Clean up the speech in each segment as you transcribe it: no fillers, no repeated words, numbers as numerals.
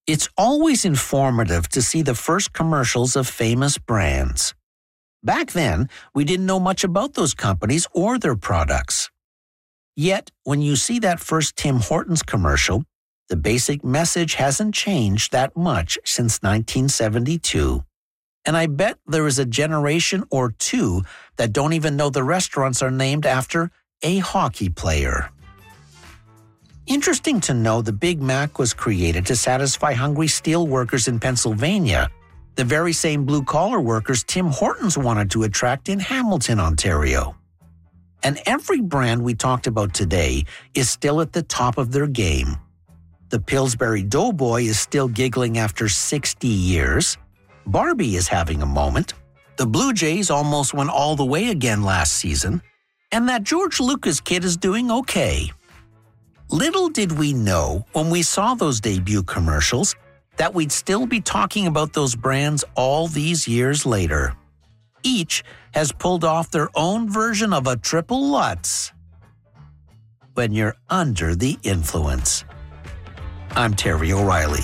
It's always informative to see the first commercials of famous brands. Back then, we didn't know much about those companies or their products. Yet, when you see that first Tim Hortons commercial, the basic message hasn't changed that much since 1972. And I bet there is a generation or two that don't even know the restaurants are named after a hockey player. Interesting to know the Big Mac was created to satisfy hungry steel workers in Pennsylvania, the very same blue-collar workers Tim Hortons wanted to attract in Hamilton, Ontario. And every brand we talked about today is still at the top of their game. The Pillsbury Doughboy is still giggling after 60 years. Barbie is having a moment. The Blue Jays almost went all the way again last season. And that George Lucas kid is doing okay. Little did we know when we saw those debut commercials that we'd still be talking about those brands all these years later. Each has pulled off their own version of a triple Lutz. When you're under the influence. I'm Terry O'Reilly.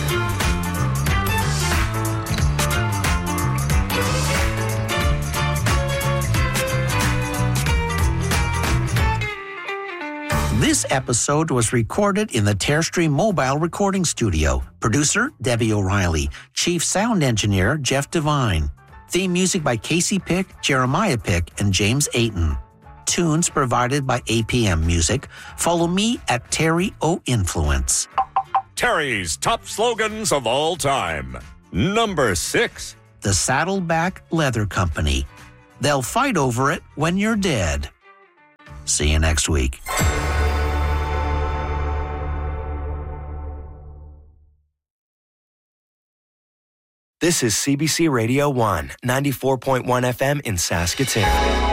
This episode was recorded in the Terrestream Mobile Recording Studio. Producer, Debbie O'Reilly. Chief Sound Engineer, Jeff Devine. Theme music by Casey Pick, Jeremiah Pick, and James Ayton. Tunes provided by APM Music. Follow me at Terry O Influence. Terry's top slogans of all time. Number 6. The Saddleback Leather Company. They'll fight over it when you're dead. See you next week. This is CBC Radio 1, 94.1 FM in Saskatoon.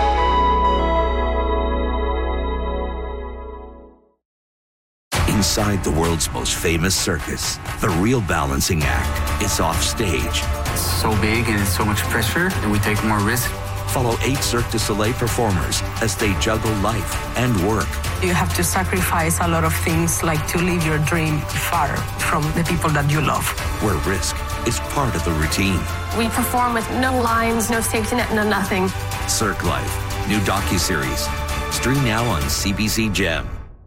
Inside the world's most famous circus, the real balancing act is off stage. It's so big and it's so much pressure that we take more risk. Follow 8 Cirque du Soleil performers as they juggle life and work. You have to sacrifice a lot of things, like to live your dream far from the people that you love. Where risk is part of the routine. We perform with no lines, no safety net, no nothing. Cirque Life, new docuseries. Stream now on CBC Gem.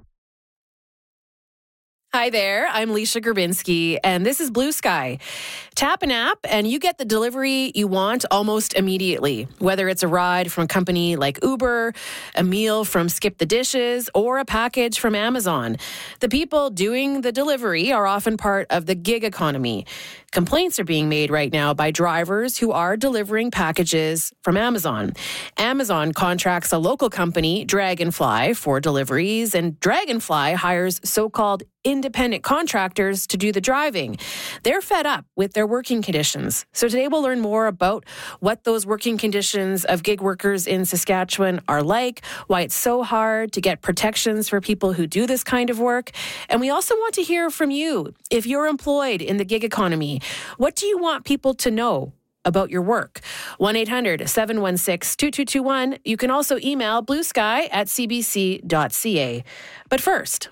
Hi there, I'm Leisha Gerbinski, and this is Blue Sky. Tap an app, and you get the delivery you want almost immediately. Whether it's a ride from a company like Uber, a meal from Skip the Dishes, or a package from Amazon. The people doing the delivery are often part of the gig economy. Complaints are being made right now by drivers who are delivering packages from Amazon. Amazon contracts a local company, Dragonfly, for deliveries, and Dragonfly hires so-called independent contractors to do the driving. They're fed up with their working conditions. So today we'll learn more about what those working conditions of gig workers in Saskatchewan are like, why it's so hard to get protections for people who do this kind of work. And we also want to hear from you. If you're employed in the gig economy, what do you want people to know about your work? 1-800-716-2221. You can also email bluesky@cbc.ca. But first,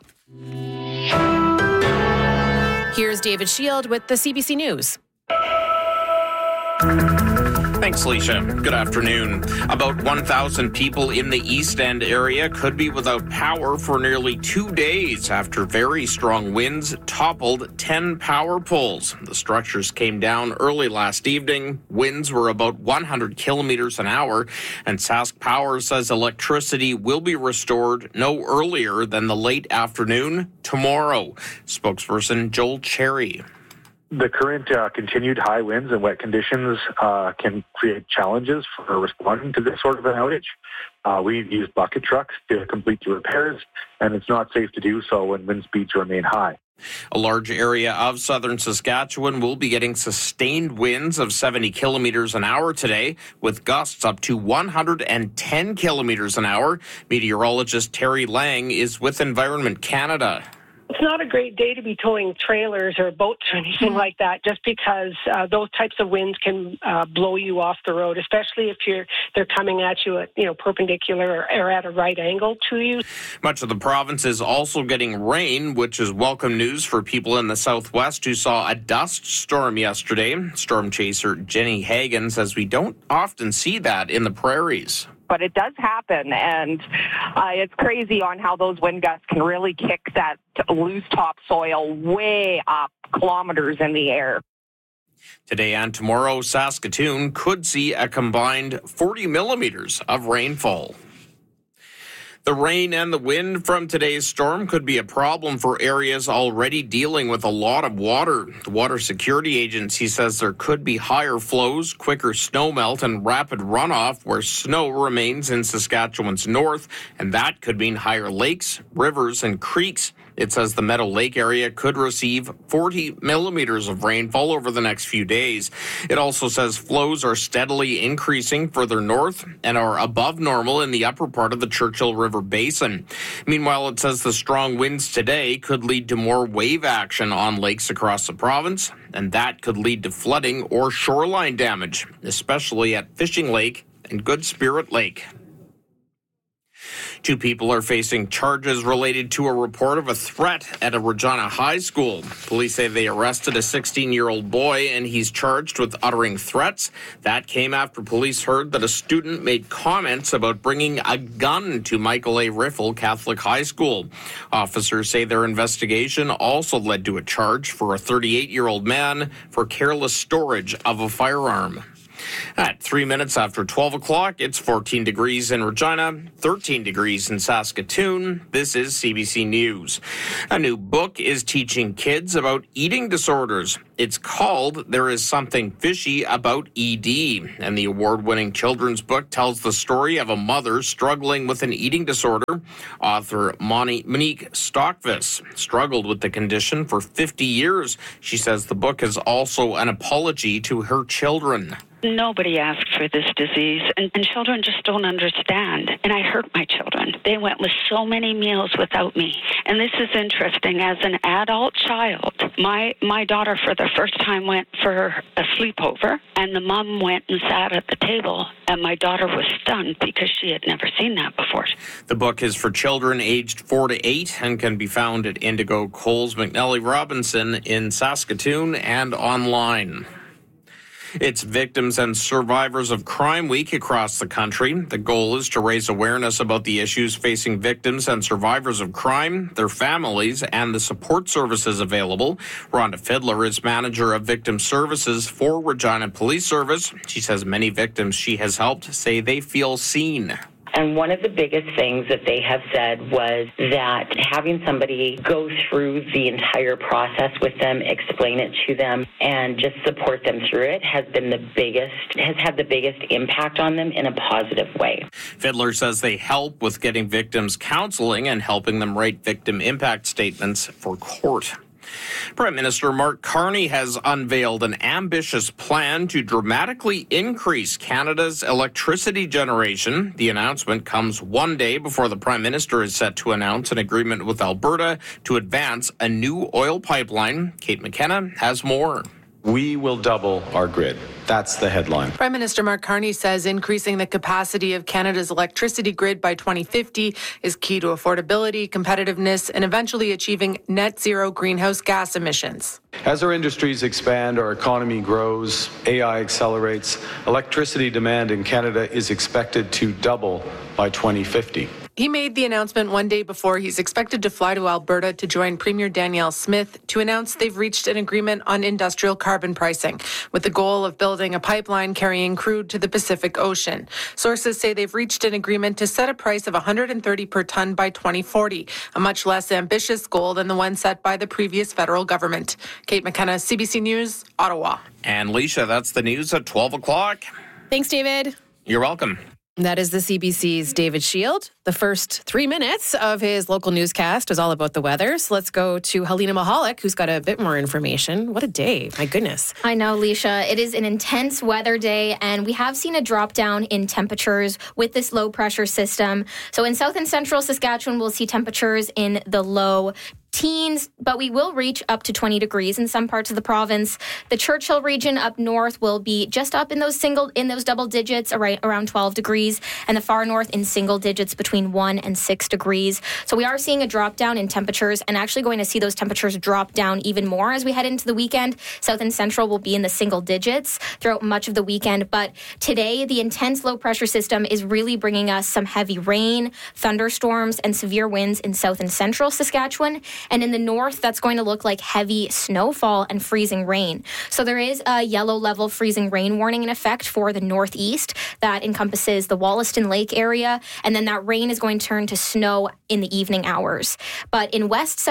here's David Shield with the CBC News. Thanks, Leisha. Good afternoon. About 1,000 people in the East End area could be without power for nearly 2 days after very strong winds toppled 10 power poles. The structures came down early last evening. Winds were about 100 kilometers an hour, and Sask Power says electricity will be restored no earlier than the late afternoon tomorrow. Spokesperson Joel Cherry. The current continued high winds and wet conditions can create challenges for responding to this sort of an outage. We use bucket trucks to complete the repairs, and it's not safe to do so when wind speeds remain high. A large area of southern Saskatchewan will be getting sustained winds of 70 kilometers an hour today, with gusts up to 110 kilometers an hour. Meteorologist Terry Lang is with Environment Canada. It's not a great day to be towing trailers or boats or anything like that, just because those types of winds can blow you off the road, especially if they're coming at you at perpendicular or at a right angle to you. Much of the province is also getting rain, which is welcome news for people in the southwest who saw a dust storm yesterday. Storm chaser Jenny Hagan says we don't often see that in the prairies. But it does happen, and it's crazy on how those wind gusts can really kick that loose topsoil way up kilometers in the air. Today and tomorrow, Saskatoon could see a combined 40 millimeters of rainfall. The rain and the wind from today's storm could be a problem for areas already dealing with a lot of water. The Water Security Agency says there could be higher flows, quicker snowmelt, and rapid runoff where snow remains in Saskatchewan's north, and that could mean higher lakes, rivers, and creeks. It says the Meadow Lake area could receive 40 millimeters of rainfall over the next few days. It also says flows are steadily increasing further north and are above normal in the upper part of the Churchill River Basin. Meanwhile, it says the strong winds today could lead to more wave action on lakes across the province, and that could lead to flooding or shoreline damage, especially at Fishing Lake and Good Spirit Lake. 2 people are facing charges related to a report of a threat at a Regina high school. Police say they arrested a 16-year-old boy, and he's charged with uttering threats. That came after police heard that a student made comments about bringing a gun to Michael A. Riffle Catholic High School. Officers say their investigation also led to a charge for a 38-year-old man for careless storage of a firearm. At 3 minutes after 12 o'clock, it's 14 degrees in Regina, 13 degrees in Saskatoon. This is CBC News. A new book is teaching kids about eating disorders. It's called There Is Something Fishy About ED, and the award-winning children's book tells the story of a mother struggling with an eating disorder. Author Monique Stockvis struggled with the condition for 50 years. She says the book is also an apology to her children. Nobody asked for this disease, and children just don't understand. And I hurt my children. They went with so many meals without me. And this is interesting. As an adult child, my daughter for the first time went for a sleepover, and the mom went and sat at the table, and my daughter was stunned because she had never seen that before. The book is for children aged 4 to 8 and can be found at Indigo Coles McNally Robinson in Saskatoon and online. It's Victims and Survivors of Crime Week across the country. The goal is to raise awareness about the issues facing victims and survivors of crime, their families, and the support services available. Rhonda Fiddler is manager of victim services for Regina Police Service. She says many victims she has helped say they feel seen. And one of the biggest things that they have said was that having somebody go through the entire process with them, explain it to them, and just support them through it has had the biggest impact on them in a positive way. Fiddler says they help with getting victims counseling and helping them write victim impact statements for court. Prime Minister Mark Carney has unveiled an ambitious plan to dramatically increase Canada's electricity generation. The announcement comes one day before the Prime Minister is set to announce an agreement with Alberta to advance a new oil pipeline. Kate McKenna has more. We will double our grid. That's the headline. Prime Minister Mark Carney says increasing the capacity of Canada's electricity grid by 2050 is key to affordability, competitiveness, and eventually achieving net zero greenhouse gas emissions. As our industries expand, our economy grows, AI accelerates, electricity demand in Canada is expected to double by 2050. He made the announcement one day before he's expected to fly to Alberta to join Premier Danielle Smith to announce they've reached an agreement on industrial carbon pricing, with the goal of building a pipeline carrying crude to the Pacific Ocean. Sources say they've reached an agreement to set a price of $130 per ton by 2040, a much less ambitious goal than the one set by the previous federal government. Kate McKenna, CBC News, Ottawa. And Leisha, that's the news at 12 o'clock. Thanks, David. You're welcome. That is the CBC's David Shield. The first 3 minutes of his local newscast was all about the weather. So let's go to Helena Mahalik, who's got a bit more information. What a day. My goodness. I know, Leisha. It is an intense weather day, and we have seen a drop down in temperatures with this low pressure system. So in south and central Saskatchewan, we'll see temperatures in the low teens, but we will reach up to 20 degrees in some parts of the province. The Churchill region up north will be just up in those double digits, around 12 degrees, and the far north in single digits between 1 and 6 degrees. So we are seeing a drop down in temperatures, and actually going to see those temperatures drop down even more as we head into the weekend. South and central will be in the single digits throughout much of the weekend, but today the intense low pressure system is really bringing us some heavy rain, thunderstorms, and severe winds in south and central Saskatchewan. And in the north, that's going to look like heavy snowfall and freezing rain. So there is a yellow level freezing rain warning in effect for the northeast that encompasses the Wollaston Lake area. And then that rain is going to turn to snow in the evening hours. But in west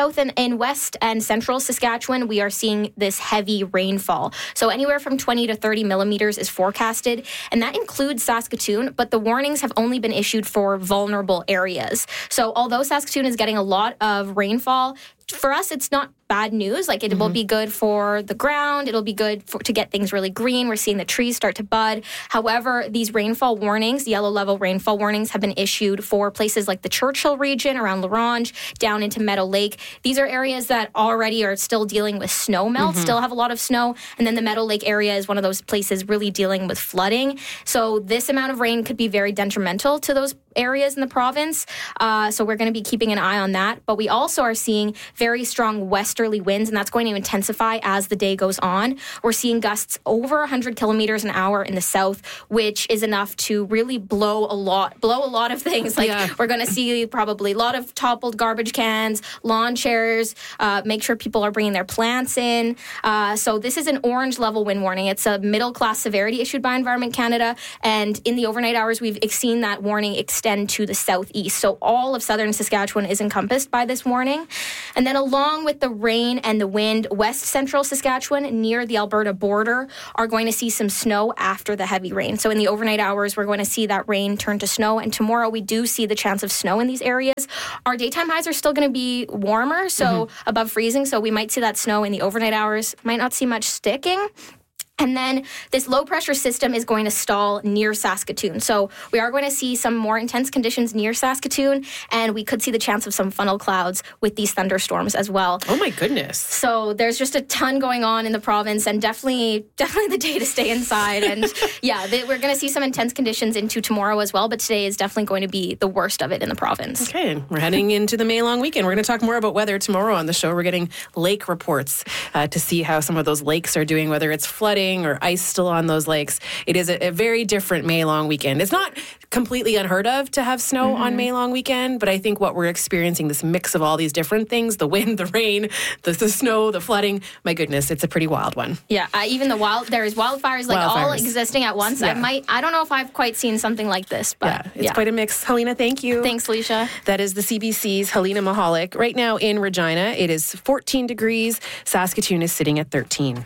and central Saskatchewan, we are seeing this heavy rainfall. So anywhere from 20 to 30 millimeters is forecasted. And that includes Saskatoon, but the warnings have only been issued for vulnerable areas. So although Saskatoon is getting a lot of rainfall, for us, it's not bad news. Like, it will be good for the ground. It'll be good to get things really green. We're seeing the trees start to bud. However, these rainfall warnings, yellow level rainfall warnings, have been issued for places like the Churchill region around La Ronge, down into Meadow Lake. These are areas that already are still dealing with snow melt, still have a lot of snow. And then the Meadow Lake area is one of those places really dealing with flooding. So this amount of rain could be very detrimental to those areas in the province. So we're going to be keeping an eye on that. But we also are seeing very strong westerly winds, and that's going to intensify as the day goes on. We're seeing gusts over 100 kilometers an hour in the south, which is enough to really blow a lot of things. We're going to see probably a lot of toppled garbage cans, lawn chairs, make sure people are bringing their plants in. So this is an orange level wind warning. It's a middle class severity issued by Environment Canada. And in the overnight hours, we've seen that warning extend to the southeast. So all of southern Saskatchewan is encompassed by this warning. And then along with the rain and the wind, west central Saskatchewan near the Alberta border are going to see some snow after the heavy rain. So in the overnight hours, we're going to see that rain turn to snow. And tomorrow we do see the chance of snow in these areas. Our daytime highs are still going to be warmer, so above freezing. So we might see that snow in the overnight hours. Might not see much sticking. And then this low pressure system is going to stall near Saskatoon. So we are going to see some more intense conditions near Saskatoon, and we could see the chance of some funnel clouds with these thunderstorms as well. Oh my goodness. So there's just a ton going on in the province, and definitely the day to stay inside. And we're going to see some intense conditions into tomorrow as well, but today is definitely going to be the worst of it in the province. Okay, we're heading into the May long weekend. We're going to talk more about weather tomorrow on the show. We're getting lake reports to see how some of those lakes are doing, whether it's flooding or ice still on those lakes. It is a very different May long weekend. It's not completely unheard of to have snow on May long weekend, but I think what we're experiencing, this mix of all these different things, the wind, the rain, the snow, the flooding, my goodness, it's a pretty wild one. Yeah, even there's wildfires all existing at once. Yeah. I don't know if I've quite seen something like this, but it's quite a mix. Helena, thank you. Thanks, Leisha. That is the CBC's Helena Mahalik. Right now in Regina, it is 14 degrees. Saskatoon is sitting at 13.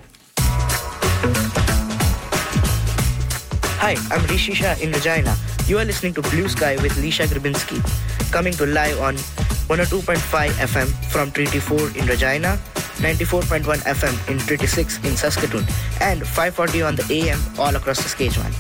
Hi, I'm Rishisha in Regina. You are listening to Blue Sky with Leisha Grabinski, coming to live on 102.5 FM from Treaty 4 in Regina, 94.1 FM in Treaty 6 in Saskatoon, and 540 on the AM all across Saskatchewan.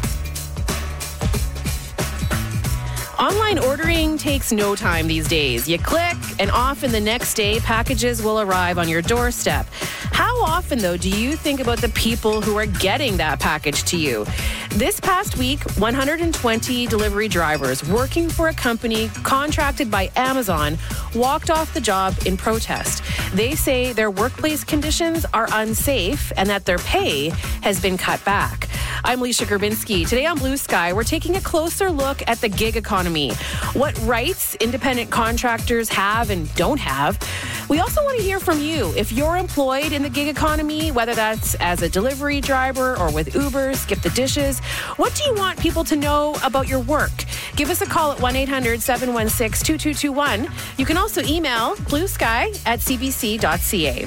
Online ordering takes no time these days. You click, and often the next day, packages will arrive on your doorstep. How often, though, do you think about the people who are getting that package to you? This past week, 120 delivery drivers working for a company contracted by Amazon walked off the job in protest. They say their workplace conditions are unsafe and that their pay has been cut back. I'm Leisha Grabinski. Today on Blue Sky, we're taking a closer look at the gig economy, what rights independent contractors have and don't have. We also want to hear from you. If you're employed in the gig economy, whether that's as a delivery driver or with Uber, Skip the Dishes, what do you want people to know about your work? Give us a call at 1-800-716-2221. You can also email bluesky@cbc.ca.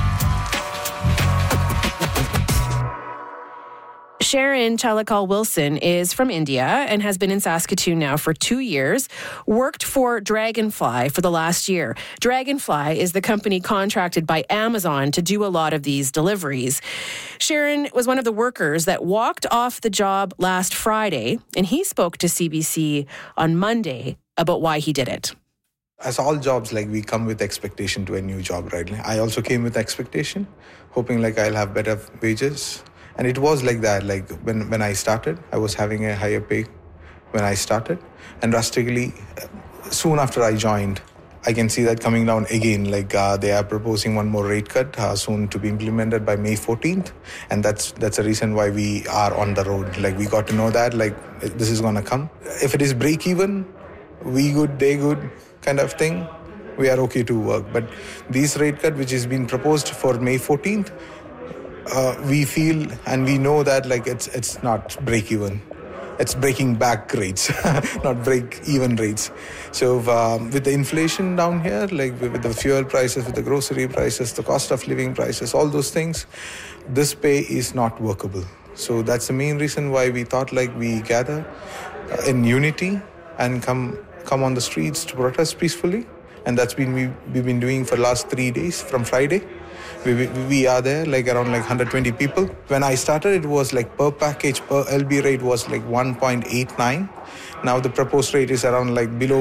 Sharon Chalakal-Wilson is from India and has been in Saskatoon now for 2 years, worked for Dragonfly for the last year. Dragonfly is the company contracted by Amazon to do a lot of these deliveries. Sharon was one of the workers that walked off the job last Friday, and he spoke to CBC on Monday about why he did it. as all jobs, like we come with expectation to a new job, right? I also came with expectation, hoping like I'll have better wages. And it was like that. Like when I started, I was having a higher pay when I started. And drastically, soon after I joined, I can see that coming down again. Like they are proposing one more rate cut soon to be implemented by May 14th. And that's the reason why we are on the road. Like we got to know that like this is going to come. If it is break even, we good, they good kind of thing, we are okay to work. But this rate cut which is being proposed for May 14th, we feel and we know that like it's not break even. It's breaking back rates, not break even rates. So with the inflation down here, like with the fuel prices, with the grocery prices, the cost of living prices, all those things, this pay is not workable. So that's the main reason why we thought like we gather in unity and come on the streets to protest peacefully. And that's been we've been doing for the last 3 days from Friday. We are there like around like 120 people. When I started, it was like per package, per LB rate was like 1.89. Now the proposed rate is around like below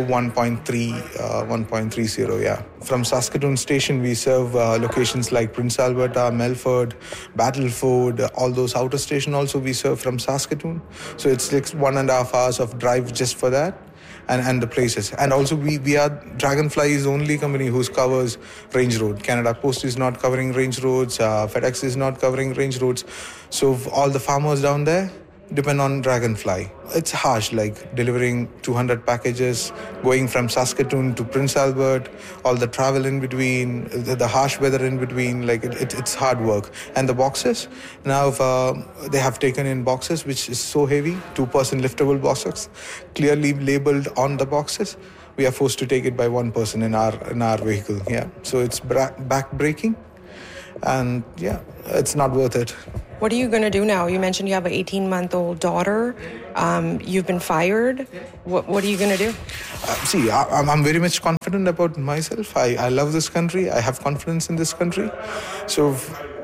1.30, yeah. From Saskatoon Station, we serve locations like Prince Alberta, Melford, Battleford, all those outer stations also we serve from Saskatoon. So it's like 1.5 hours of drive just for that. And the places. And also we are, Dragonfly is the only company who covers range road. Canada Post is not covering range roads, FedEx is not covering range roads. So all the farmers down there depend on Dragonfly. It's harsh, like delivering 200 packages, going from Saskatoon to Prince Albert, all the travel in between, the harsh weather in between, like it's hard work. And the boxes, now they have taken in boxes, which is so heavy, 2-person liftable boxes, clearly labeled on the boxes. We are forced to take it by one person in our vehicle, yeah. So it's back-breaking, and yeah, it's not worth it. What are you going to do now? You mentioned you have an 18-month-old daughter. You've been fired. What are you going to do? See, I'm very much confident about myself. I love this country. I have confidence in this country. So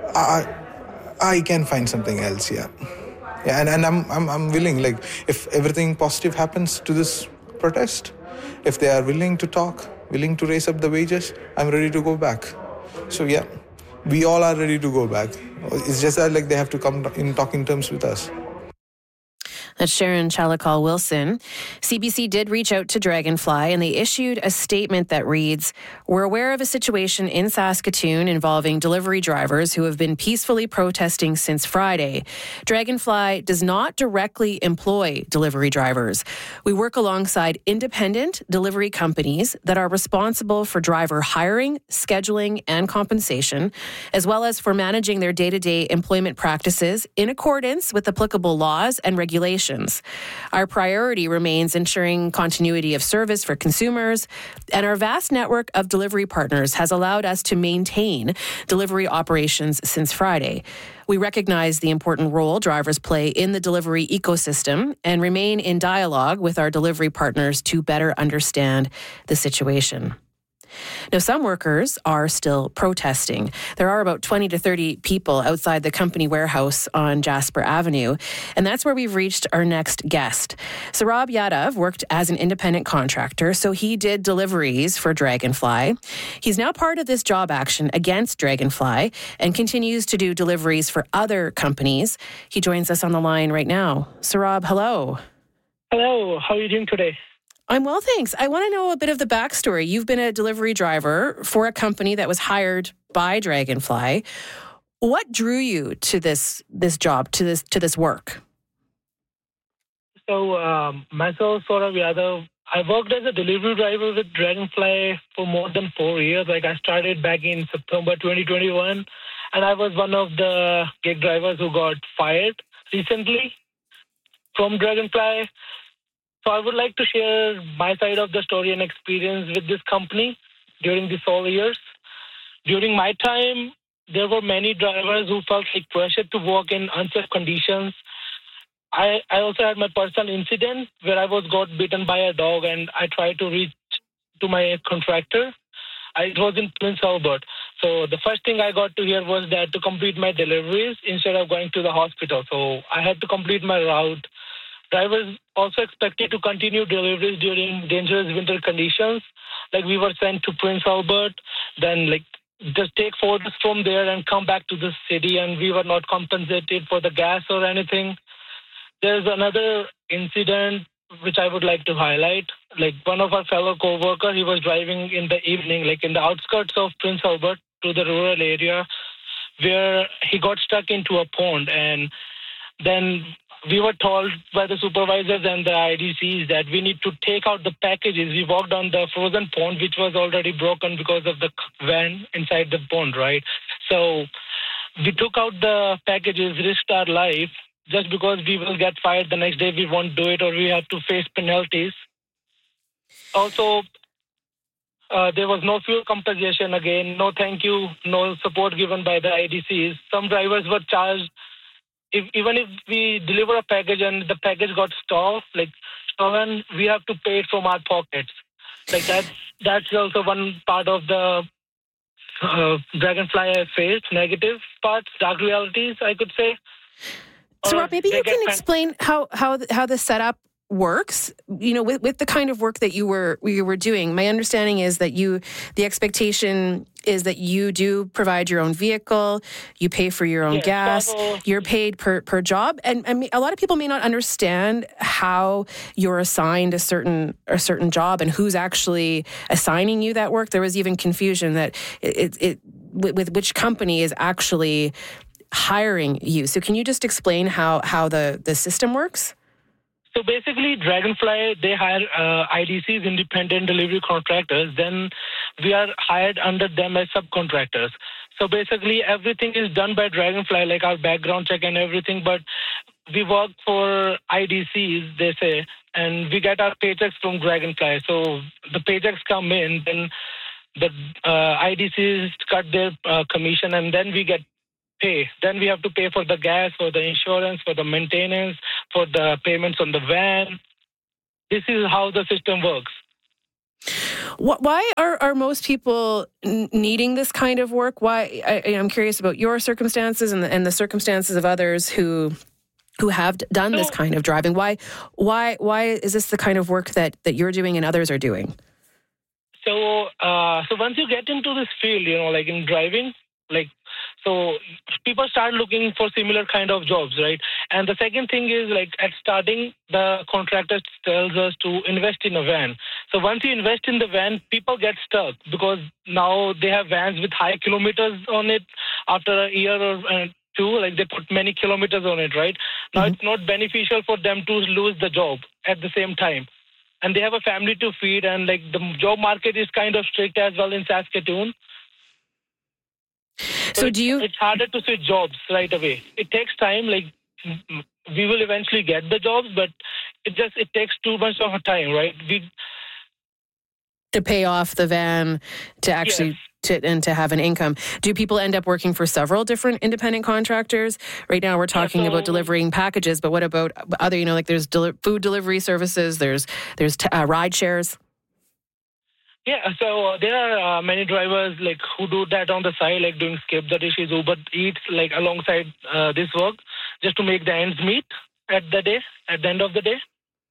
I can find something else, yeah. Yeah, and I'm willing. Like, if everything positive happens to this protest, if they are willing to talk, willing to raise up the wages, I'm ready to go back. So yeah, we all are ready to go back. It's just that like they have to come in talking terms with us. That's Sharon Chalakal-Wilson. CBC did reach out to Dragonfly, and they issued a statement that reads, "We're aware of a situation in Saskatoon involving delivery drivers who have been peacefully protesting since Friday. Dragonfly does not directly employ delivery drivers. We work alongside independent delivery companies that are responsible for driver hiring, scheduling, and compensation, as well as for managing their day-to-day employment practices in accordance with applicable laws and regulations. Our priority remains ensuring continuity of service for consumers, and our vast network of delivery partners has allowed us to maintain delivery operations since Friday. We recognize the important role drivers play in the delivery ecosystem and remain in dialogue with our delivery partners to better understand the situation." Now, some workers are still protesting. There are about 20 to 30 people outside the company warehouse on Jasper Avenue, and that's where we've reached our next guest. Saurabh Yadav worked as an independent contractor, so he did deliveries for Dragonfly. He's now part of this job action against Dragonfly and continues to do deliveries for other companies. He joins us on the line right now. Saurabh, hello. Hello, how are you doing today? I'm well, thanks. I want to know a bit of the backstory. You've been a delivery driver for a company that was hired by Dragonfly. What drew you to this job, to this work? So, myself, Saurabh Yadav, I worked as a delivery driver with Dragonfly for more than 4 years. Like, I started back in September 2021, and I was one of the gig drivers who got fired recently from Dragonfly. So I would like to share my side of the story and experience with this company during these 4 years. During my time, there were many drivers who felt like pressured to work in unsafe conditions. I also had my personal incident where I got bitten by a dog, and I tried to reach to my contractor. It was in Prince Albert. So the first thing I got to hear was that to complete my deliveries instead of going to the hospital. So I had to complete my route. Drivers also expected to continue deliveries during dangerous winter conditions, Like we were sent to Prince Albert, then like just take photos from there and come back to the city, and we were not compensated for the gas or anything. There's another incident which I would like to highlight. Like one of our fellow co-workers, he was driving in the evening, like in the outskirts of Prince Albert to the rural area, where he got stuck into a pond. And then we were told by the supervisors and the IDCs that we need to take out the packages. We walked on the frozen pond, which was already broken because of the van inside the pond, right? So we took out the packages, risked our life, just because we will get fired the next day, we won't do it, or we have to face penalties. Also, there was no fuel compensation again, no thank you, no support given by the IDCs. Some drivers were charged, even if we deliver a package and the package got stolen, we have to pay it from our pockets. Like that's also one part of the Dragonfly I faced, negative parts, dark realities, I could say. So Rob, maybe you can explain how the setup works, with the kind of work that you were doing. My understanding is that the expectation is that you do provide your own vehicle, you pay for your own gas, you're paid per job. And I mean, a lot of people may not understand how you're assigned a certain job and who's actually assigning you that work. There was even confusion that with which company is actually hiring you. So can you just explain how the system works? So basically, Dragonfly, they hire IDCs, independent delivery contractors. Then we are hired under them as subcontractors. So basically, everything is done by Dragonfly, like our background check and everything. But we work for IDCs, they say, and we get our paychecks from Dragonfly. So the paychecks come in, then the IDCs cut their commission, and then we get pay. Then we have to pay for the gas, for the insurance, for the maintenance, for the payments on the van. This is how the system works. Why are most people needing this kind of work? Why? I'm curious about your circumstances and the circumstances of others who have done this kind of driving. Why is this the kind of work that you're doing and others are doing? So once you get into this field, like in driving, so people start looking for similar kind of jobs, right? And the second thing is, at starting, the contractor tells us to invest in a van. So once you invest in the van, people get stuck because now they have vans with high kilometers on it. After a year or two, they put many kilometers on it, right? Now it's not beneficial for them to lose the job at the same time. And they have a family to feed, and the job market is kind of strict as well in Saskatoon. So it's harder to switch jobs right away. It takes time. We will eventually get the jobs, but it takes too much of a time, right? To pay off the van, to actually to have an income. Do people end up working for several different independent contractors? Right now we're talking about delivering packages, but what about other, there's food delivery services, there's ride shares? Yeah, so there are many drivers who do that on the side, doing Skip the Dishes, Uber Eats, alongside this work, just to make the ends meet at the end of the day.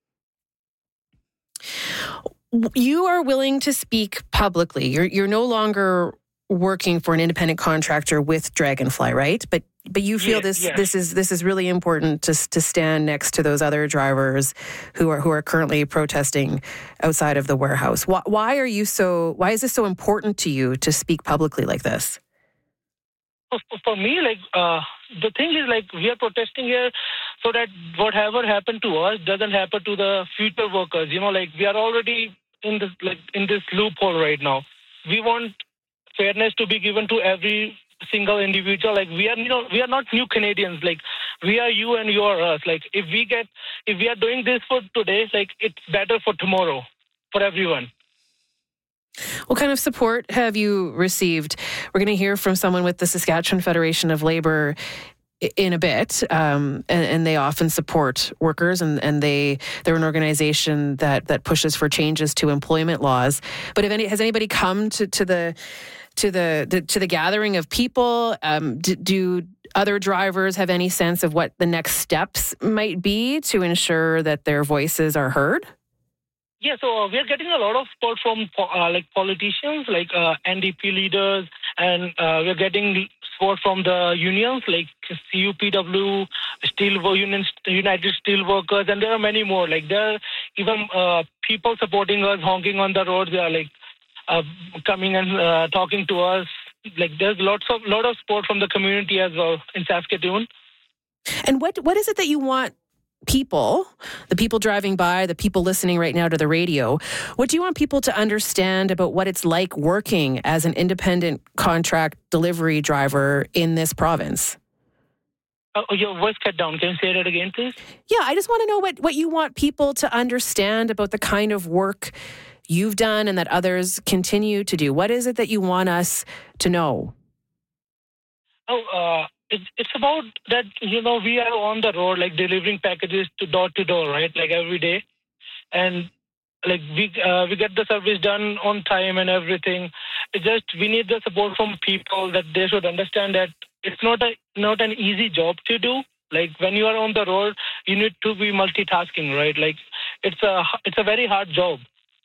You are willing to speak publicly. You're no longer working for an independent contractor with Dragonfly, right? But you feel this is really important to stand next to those other drivers who are currently protesting outside of the warehouse. Why is this so important to you to speak publicly like this? For me, the thing is, we are protesting here so that whatever happened to us doesn't happen to the future workers. We are already in this loophole right now. We want fairness to be given to every single individual. We are not new Canadians. We are you and you are us. If we are doing this for today, it's better for tomorrow for everyone. What kind of support have you received? We're going to hear from someone with the Saskatchewan Federation of Labour in a bit, and they often support workers, and they're an organization that pushes for changes to employment laws. But has anybody come to the gathering of people? Do other drivers have any sense of what the next steps might be to ensure that their voices are heard? Yeah, so we are getting a lot of support from politicians, like NDP leaders, and we are getting support from the unions like CUPW, United Steelworkers, and there are many more. Like there are even people supporting us, honking on the roads. They are coming and talking to us. Like there's lot of support from the community as well in Saskatoon. And what is it that you want people, the people driving by, the people listening right now to the radio, what do you want people to understand about what it's like working as an independent contract delivery driver in this province? Your voice cut down. Can you say that again, please? Yeah, I just want to know what you want people to understand about the kind of work you've done and that others continue to do. What is it that you want us to know? It's about that, we are on the road, like delivering packages to door, right? Like every day. And like we get the service done on time and everything. It's just, we need the support from people that they should understand that it's not an easy job to do. Like when you are on the road, you need to be multitasking, right? Like it's a very hard job.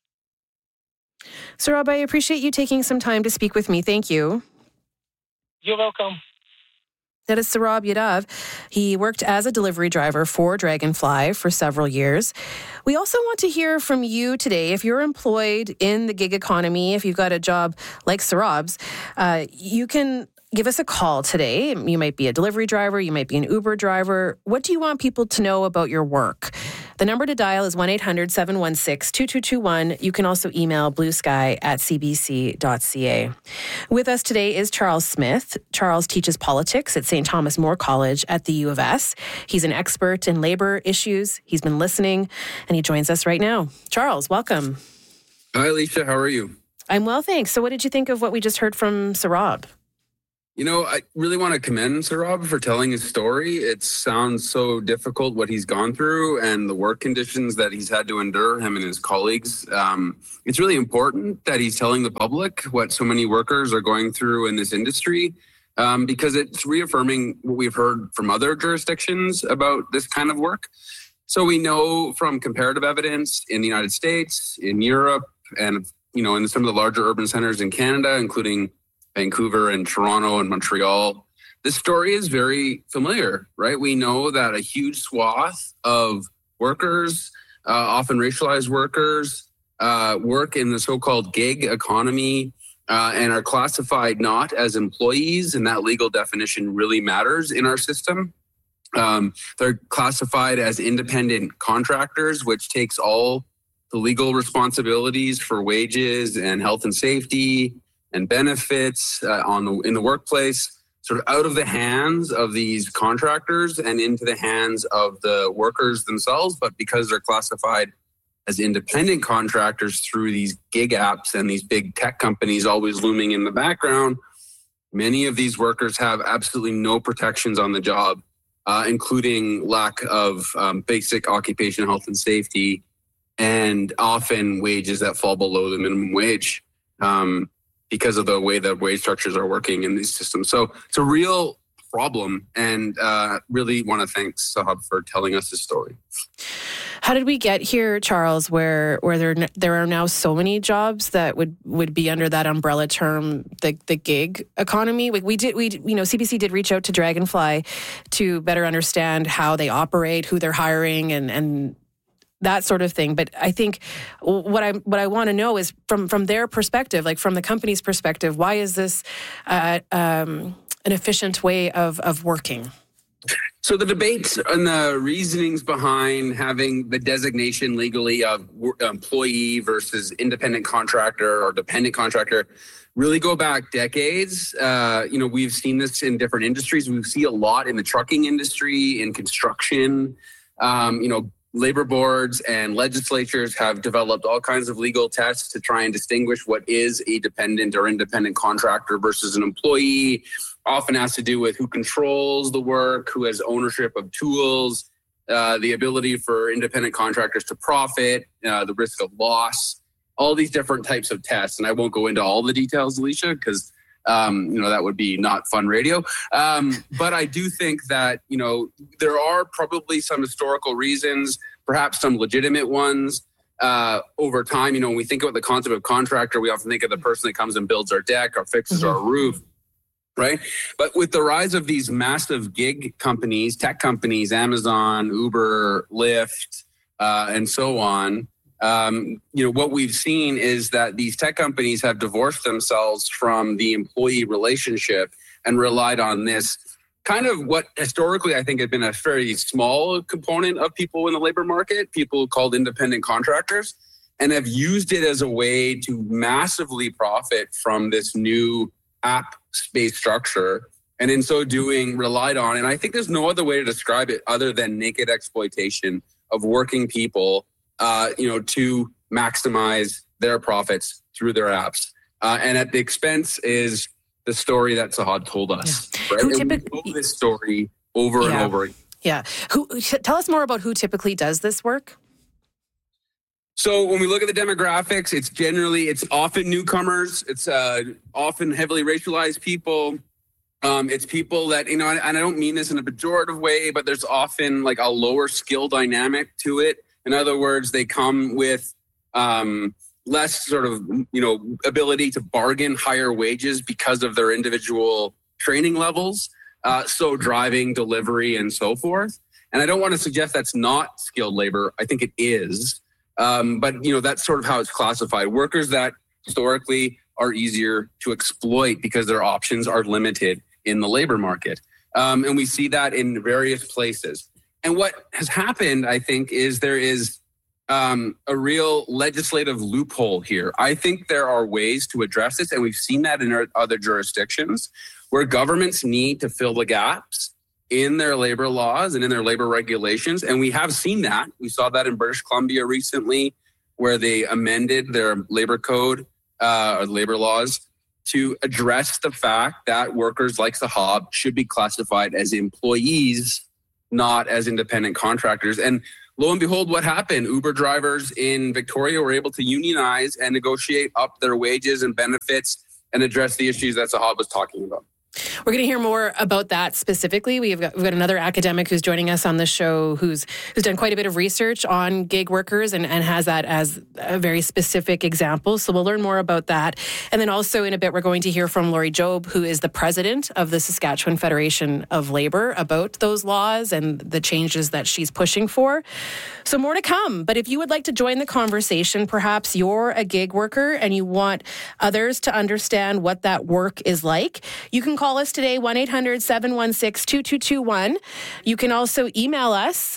Saurabh, I appreciate you taking some time to speak with me. Thank you. You're welcome. That is Saurabh Yadav. He worked as a delivery driver for Dragonfly for several years. We also want to hear from you today. If you're employed in the gig economy, if you've got a job like Saurabh's, you can give us a call today. You might be a delivery driver. You might be an Uber driver. What do you want people to know about your work? The number to dial is 1-800-716-2221. You can also email bluesky@cbc.ca. With us today is Charles Smith. Charles teaches politics at St. Thomas More College at the U of S. He's an expert in labor issues. He's been listening, and he joins us right now. Charles, welcome. Hi, Alicia. How are you? I'm well, thanks. So what did you think of what we just heard from Saurabh? I really want to commend Saurabh for telling his story. It sounds so difficult what he's gone through and the work conditions that he's had to endure, him and his colleagues. It's really important that he's telling the public what so many workers are going through in this industry because it's reaffirming what we've heard from other jurisdictions about this kind of work. So we know from comparative evidence in the United States, in Europe, and in some of the larger urban centers in Canada, including Vancouver and Toronto and Montreal. This story is very familiar, right? We know that a huge swath of workers, often racialized workers, work in the so-called gig economy and are classified not as employees, and that legal definition really matters in our system. They're classified as independent contractors, which takes all the legal responsibilities for wages and health and safety and benefits in the workplace, sort of out of the hands of these contractors and into the hands of the workers themselves. But because they're classified as independent contractors through these gig apps and these big tech companies always looming in the background, many of these workers have absolutely no protections on the job, including lack of basic occupational health and safety, and often wages that fall below the minimum wage. Because of the way that wage structures are working in these systems. So it's a real problem, and really want to thank Saurabh for telling us his story. How did we get here, Charles, where there are now so many jobs that would be under that umbrella term, the gig economy? Like CBC did reach out to Dragonfly to better understand how they operate, who they're hiring, and that sort of thing. But I think what I want to know is from their perspective, like from the company's perspective, why is this an efficient way of working? So the debates and the reasonings behind having the designation legally of employee versus independent contractor or dependent contractor really go back decades. We've seen this in different industries. We see a lot in the trucking industry, in construction. Labor boards and legislatures have developed all kinds of legal tests to try and distinguish what is a dependent or independent contractor versus an employee. Often has to do with who controls the work, who has ownership of tools, the ability for independent contractors to profit, the risk of loss, all these different types of tests. And I won't go into all the details, Alicia, because that would be not fun radio. But I do think that, there are probably some historical reasons, perhaps some legitimate ones, over time. When we think about the concept of contractor, we often think of the person that comes and builds our deck or fixes our roof, right? But with the rise of these massive gig companies, tech companies, Amazon, Uber, Lyft, and so on, what we've seen is that these tech companies have divorced themselves from the employee relationship and relied on this kind of what historically I think had been a very small component of people in the labor market, people called independent contractors, and have used it as a way to massively profit from this new app-based structure. And in so doing, relied on, and I think there's no other way to describe it other than naked exploitation of working people, to maximize their profits through their apps. And at the expense is the story that Sahad told us. Yeah. Right? And we told this story over and over again. Yeah. Tell us more about who typically does this work. So when we look at the demographics, it's often newcomers. It's often heavily racialized people. It's people that, and I don't mean this in a pejorative way, but there's often like a lower skill dynamic to it. In other words, they come with less sort of, ability to bargain higher wages because of their individual training levels. So driving, delivery, and so forth. And I don't want to suggest that's not skilled labor. I think it is. But, that's sort of how it's classified. Workers that historically are easier to exploit because their options are limited in the labor market. And we see that in various places. And what has happened, I think, is there is a real legislative loophole here. I think there are ways to address this, and we've seen that in other jurisdictions where governments need to fill the gaps in their labor laws and in their labor regulations. And we have seen that. We saw that in British Columbia recently, where they amended their labor code or labor laws to address the fact that workers like Sahab should be classified as employees, not as independent contractors. And lo and behold, what happened? Uber drivers in Victoria were able to unionize and negotiate up their wages and benefits and address the issues that Sahab was talking about. We're going to hear more about that specifically. We've got another academic who's joining us on the show who's done quite a bit of research on gig workers and has that as a very specific example. So we'll learn more about that. And then also in a bit, we're going to hear from Laurie Jobe, who is the president of the Saskatchewan Federation of Labor, about those laws and the changes that she's pushing for. So more to come. But if you would like to join the conversation, perhaps you're a gig worker and you want others to understand what that work is like, you can call us today, 1-800-716-2221. You can also email us,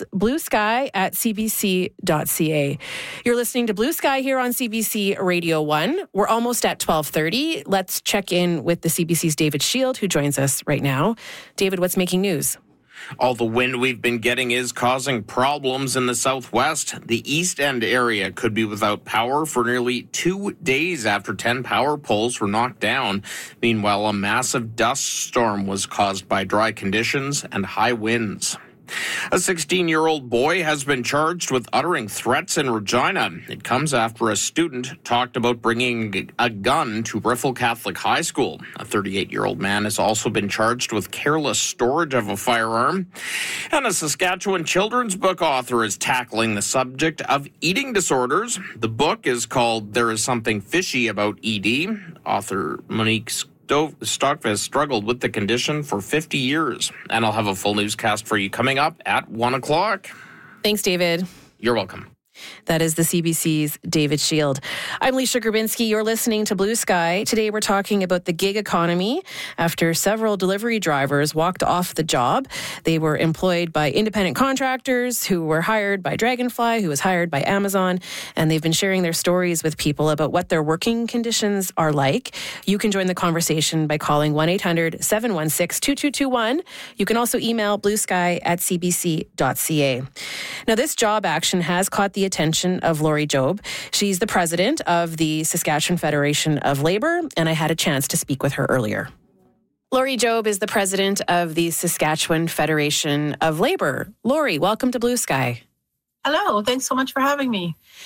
bluesky@cbc.ca. You're listening to Blue Sky here on CBC Radio 1. We're almost at 12:30. Let's check in with the CBC's David Shield, who joins us right now. David, what's making news? All the wind we've been getting is causing problems in the southwest. The East End area could be without power for nearly 2 days after 10 power poles were knocked down. Meanwhile, a massive dust storm was caused by dry conditions and high winds. A 16-year-old boy has been charged with uttering threats in Regina. It comes after a student talked about bringing a gun to Riffle Catholic High School. A 38-year-old man has also been charged with careless storage of a firearm. And a Saskatchewan children's book author is tackling the subject of eating disorders. The book is called There Is Something Fishy About ED. Author Monique Stock has struggled with the condition for 50 years. And I'll have a full newscast for you coming up at 1 o'clock. Thanks, David. You're welcome. That is the CBC's David Shield. I'm Leisha Grabinski. You're listening to Blue Sky. Today we're talking about the gig economy after several delivery drivers walked off the job. They were employed by independent contractors who were hired by Dragonfly, who was hired by Amazon, and they've been sharing their stories with people about what their working conditions are like. You can join the conversation by calling 1-800-716-2221. You can also email bluesky@cbc.ca. Now, this job action has caught the attention of Laurie Jobe. She's the president of the Saskatchewan Federation of Labor, and I had a chance to speak with her earlier. Laurie Jobe is the president of the Saskatchewan Federation of Labor. Laurie, welcome to Blue Sky. Hello, thanks so much for having me.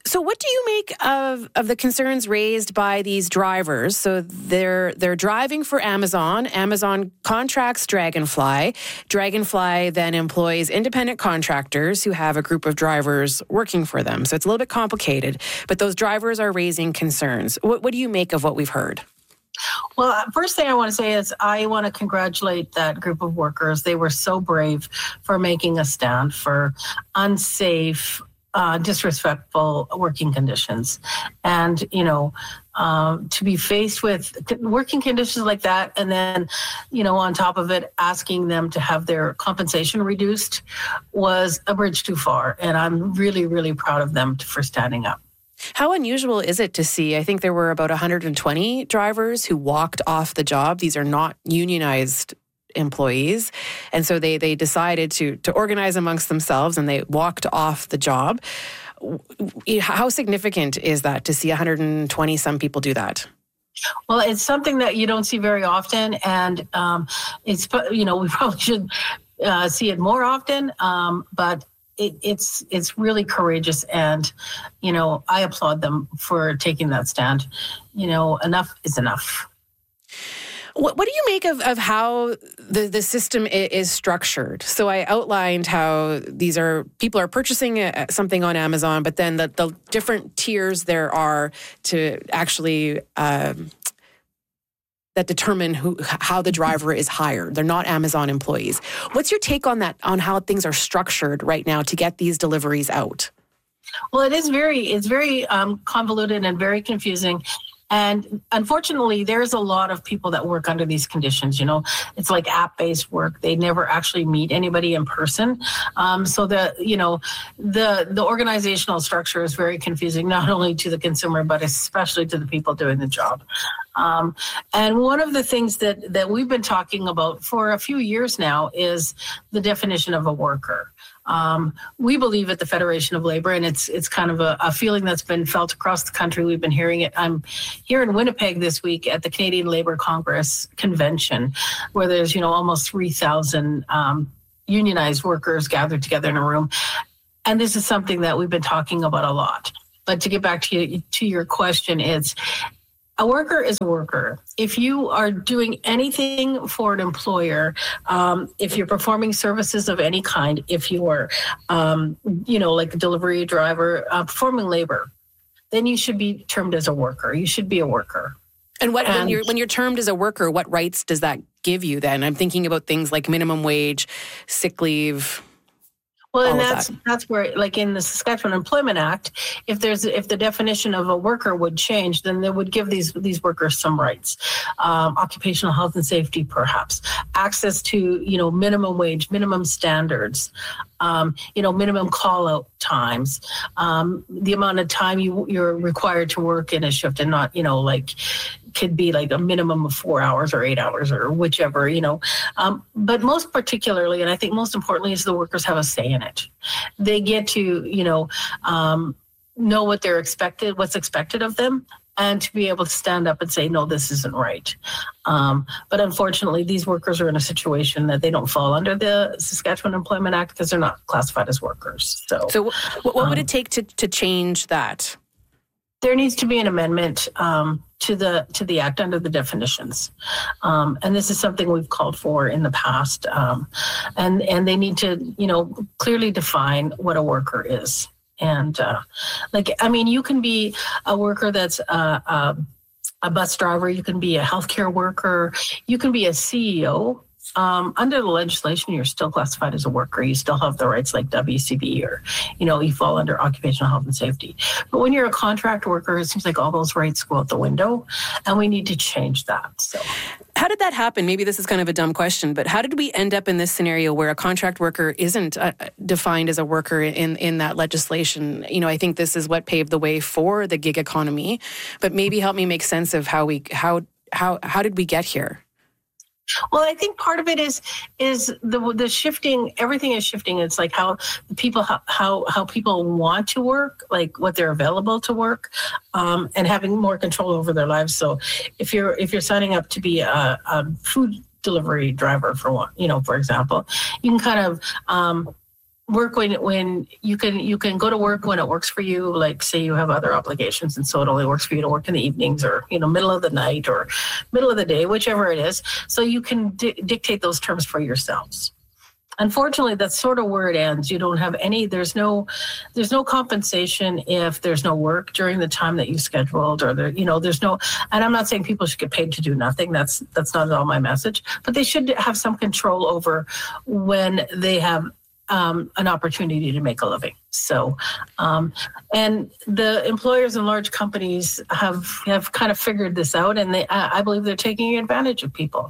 So what do you make of the concerns raised by these drivers? So they're driving for Amazon. Amazon contracts Dragonfly. Dragonfly then employs independent contractors who have a group of drivers working for them. So it's a little bit complicated, but those drivers are raising concerns. What do you make of what we've heard? Well, first thing I want to say is I want to congratulate that group of workers. They were so brave for making a stand for unsafe, disrespectful working conditions. And, to be faced with working conditions like that, and then, on top of it, asking them to have their compensation reduced was a bridge too far. And I'm really, really proud of them for standing up. How unusual is it to see? I think there were about 120 drivers who walked off the job. These are not unionized employees. And so they decided to organize amongst themselves and they walked off the job. How significant is that to see 120 some people do that? Well, it's something that you don't see very often. And it's, we probably should see it more often. But it's really courageous, and I applaud them for taking that stand. Enough is enough. What do you make of how the system is structured? So I outlined how people are purchasing something on Amazon, but then the different tiers there are to actually that determine how the driver is hired. They're not Amazon employees. What's your take on that, on how things are structured right now to get these deliveries out? Well, it's very convoluted and very confusing. And unfortunately, there's a lot of people that work under these conditions. It's like app-based work. They never actually meet anybody in person. So the organizational structure is very confusing, not only to the consumer, but especially to the people doing the job. And one of the things that we've been talking about for a few years now is the definition of a worker. We believe at the Federation of Labor, and it's kind of a feeling that's been felt across the country. We've been hearing it. I'm here in Winnipeg this week at the Canadian Labour Congress convention, where there's almost 3,000 unionized workers gathered together in a room, and this is something that we've been talking about a lot. But to get back to your question, a worker is a worker. If you are doing anything for an employer, if you're performing services of any kind, if you are, like a delivery driver, performing labor, then you should be termed as a worker. You should be a worker. And when you're termed as a worker, what rights does that give you then? I'm thinking about things like minimum wage, sick leave. Well, and that's where, like in the Saskatchewan Employment Act, if the definition of a worker would change, then they would give these workers some rights, occupational health and safety, perhaps access to minimum wage, minimum standards, minimum call out times, the amount of time you're required to work in a shift, and not could be like a minimum of 4 hours or 8 hours or whichever, but most particularly, and I think most importantly, is the workers have a say in it. They get to, know what's expected of them, and to be able to stand up and say, no, this isn't right. But unfortunately, these workers are in a situation that they don't fall under the Saskatchewan Employment Act because they're not classified as workers. So what would it take to change that? There needs to be an amendment to the Act under the definitions. And this is something we've called for in the past. And they need to, clearly define what a worker is. And you can be a worker that's a bus driver, you can be a healthcare worker, you can be a CEO. Under the legislation, you're still classified as a worker. You still have the rights like WCB, or, you fall under occupational health and safety. But when you're a contract worker, it seems like all those rights go out the window, and we need to change that. So, how did that happen? Maybe this is kind of a dumb question, but how did we end up in this scenario where a contract worker isn't defined as a worker in that legislation? I think this is what paved the way for the gig economy, but maybe help me make sense of how did we get here? Well, I think part of it is the shifting. Everything is shifting. It's like how people want to work, like what they're available to work, and having more control over their lives. So, if you're signing up to be a food delivery driver for example, you can kind of work when you can go to work when it works for you. Like say you have other obligations, and so it only works for you to work in the evenings or middle of the night or middle of the day, whichever it is. So you can dictate those terms for yourselves. Unfortunately, that's sort of where it ends. You don't have any. There's no compensation if there's no work during the time that you scheduled, or there's no. And I'm not saying people should get paid to do nothing. That's not at all my message. But they should have some control over when they have an opportunity to make a living. So, and the employers in large companies have kind of figured this out, and I believe they're taking advantage of people.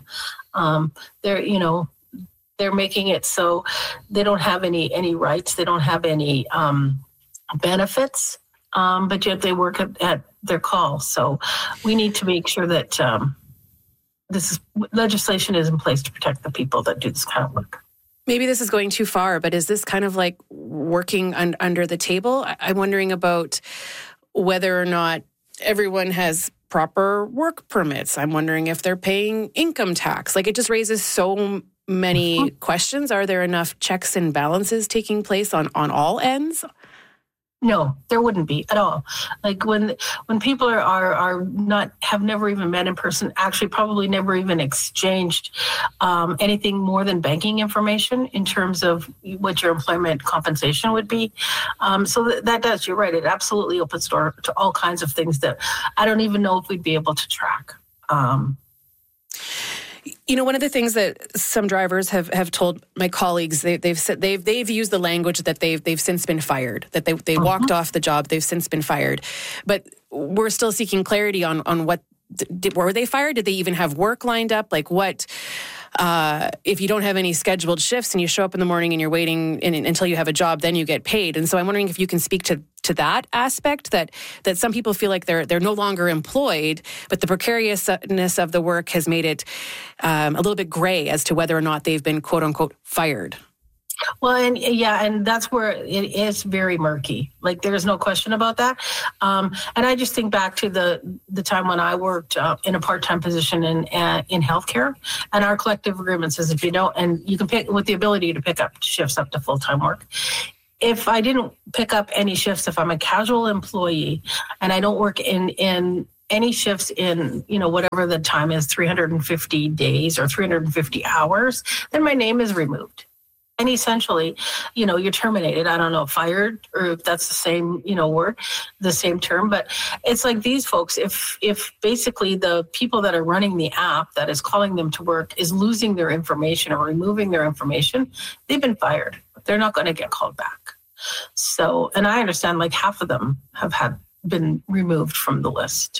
They're making it so they don't have any rights. They don't have any benefits, but yet they work at their call. So we need to make sure that legislation is in place to protect the people that do this kind of work. Maybe this is going too far, but is this kind of like working under the table? I'm wondering about whether or not everyone has proper work permits. I'm wondering if they're paying income tax. Like, it just raises so many questions. Are there enough checks and balances taking place on all ends? No, there wouldn't be at all. Like when people are not, have never even met in person, actually probably never even exchanged anything more than banking information in terms of what your employment compensation would be. So that does, you're right, it absolutely opens the door to all kinds of things that I don't even know if we'd be able to track. One of the things that some drivers have told my colleagues, they've said they've used the language that they've since been fired, that they walked off the job, they've since been fired. But we're still seeking clarity on what, were they fired? Did they even have work lined up? Like what, if you don't have any scheduled shifts and you show up in the morning and you're waiting until you have a job, then you get paid. And so I'm wondering if you can speak to that aspect, that some people feel like they're no longer employed, but the precariousness of the work has made it a little bit gray as to whether or not they've been quote unquote fired. Well, and that's where it is very murky. Like, there's no question about that. And I just think back to the time when I worked in a part-time position in healthcare, and our collective agreement says, if you don't, and you can pick with the ability to pick up shifts up to full-time work. If I didn't pick up any shifts, if I'm a casual employee and I don't work in any shifts in, whatever the time is, 350 days or 350 hours, then my name is removed. And essentially, you're terminated. I don't know, fired, or if that's the same, word, the same term. But it's like these folks, if basically the people that are running the app that is calling them to work is losing their information or removing their information, they've been fired. They're not going to get called back. So, and I understand like half of them have been removed from the list.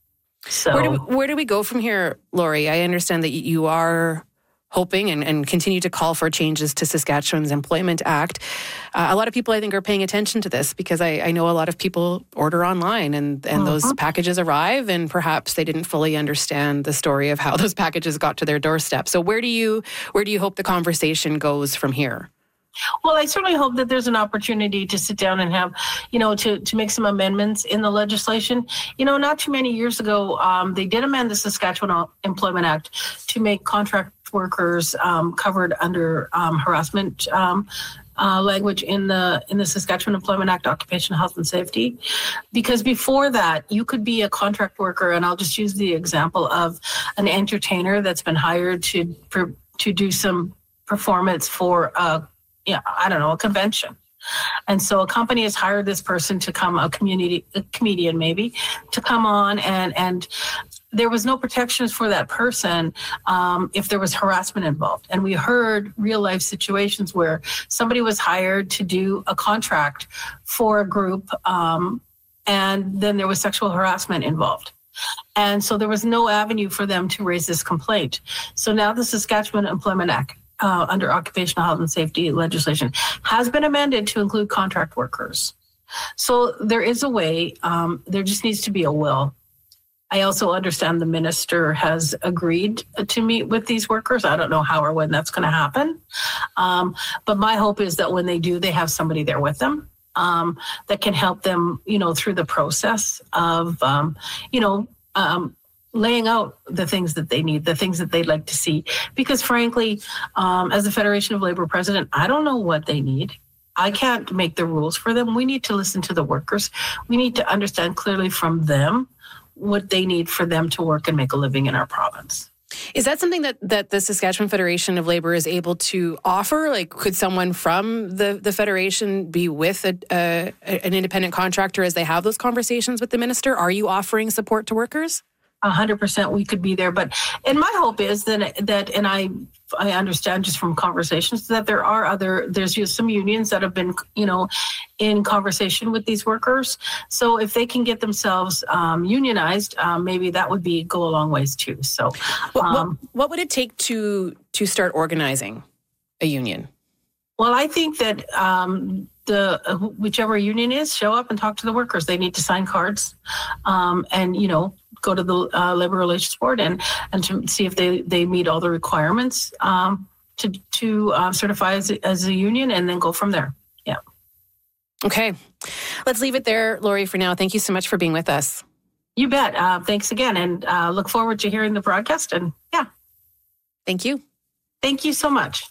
So where do we go from here, Lori? I understand that you are hoping and continue to call for changes to Saskatchewan's Employment Act. A lot of people, I think, are paying attention to this because I know a lot of people order online and those packages arrive, and perhaps they didn't fully understand the story of how those packages got to their doorstep. So where do you hope the conversation goes from here? Well, I certainly hope that there's an opportunity to sit down and have, to make some amendments in the legislation. Not too many years ago, they did amend the Saskatchewan Employment Act to make contract workers covered under harassment language in the Saskatchewan Employment Act, Occupational Health and Safety. Because before that, you could be a contract worker, and I'll just use the example of an entertainer that's been hired to do some performance for a convention. And so a company has hired this person to come, a comedian maybe, to come on, and there was no protections for that person if there was harassment involved. And we heard real life situations where somebody was hired to do a contract for a group, and then there was sexual harassment involved. And so there was no avenue for them to raise this complaint. So now the Saskatchewan Employment Act, under occupational health and safety legislation, has been amended to include contract workers. So there is a way, there just needs to be a will. I also understand the minister has agreed to meet with these workers. I don't know how or when that's going to happen. But my hope is that when they do, they have somebody there with them that can help them, through the process of, laying out the things that they need, the things that they'd like to see. Because frankly, as the Federation of Labor president, I don't know what they need. I can't make the rules for them. We need to listen to the workers. We need to understand clearly from them what they need for them to work and make a living in our province. Is that something that the Saskatchewan Federation of Labour is able to offer? Like, could someone from the Federation be with an independent contractor as they have those conversations with the minister? Are you offering support to workers? 100% we could be there. And my hope is that and I understand just from conversations that there's just some unions that have been, in conversation with these workers. So if they can get themselves unionized, maybe that would go a long ways too. So what would it take to start organizing a union? Well, I think that whichever union is, show up and talk to the workers. They need to sign cards, and go to the Labor Relations Board and to see if they meet all the requirements to certify as a union, and then go from there. Yeah. Okay, let's leave it there, Lori, for now. Thank you so much for being with us. You bet. Thanks again, and look forward to hearing the broadcast. And yeah, thank you. Thank you so much.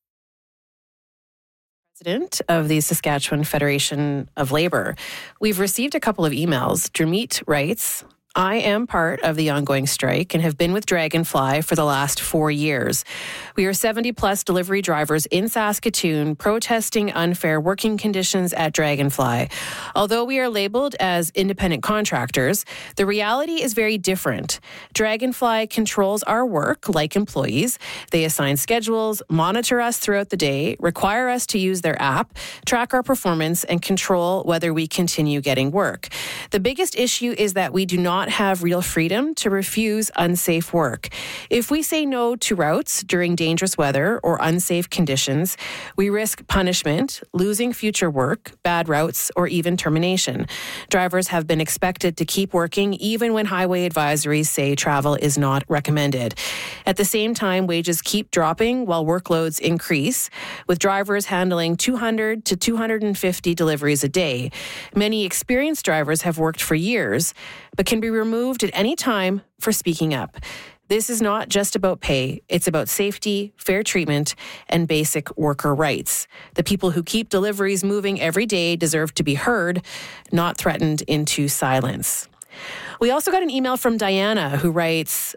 President of the Saskatchewan Federation of Labour. We've received a couple of emails. Dermeet writes, I am part of the ongoing strike and have been with Dragonfly for the last 4 years. We are 70-plus delivery drivers in Saskatoon protesting unfair working conditions at Dragonfly. Although we are labeled as independent contractors, the reality is very different. Dragonfly controls our work like employees. They assign schedules, monitor us throughout the day, require us to use their app, track our performance, and control whether we continue getting work. The biggest issue is that we do not have real freedom to refuse unsafe work. If we say no to routes during dangerous weather or unsafe conditions, we risk punishment, losing future work, bad routes, or even termination. Drivers have been expected to keep working even when highway advisories say travel is not recommended. At the same time, wages keep dropping while workloads increase, with drivers handling 200 to 250 deliveries a day. Many experienced drivers have worked for years, but can be removed at any time for speaking up. This is not just about pay. It's about safety, fair treatment, and basic worker rights. The people who keep deliveries moving every day deserve to be heard, not threatened into silence. We also got an email from Diana who writes,